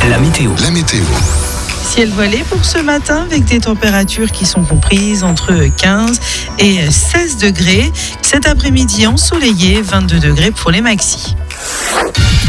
La météo. Ciel voilé pour ce matin avec des températures qui sont comprises entre 15 et 16 degrés. Cet après-midi ensoleillé, 22 degrés pour les maxis.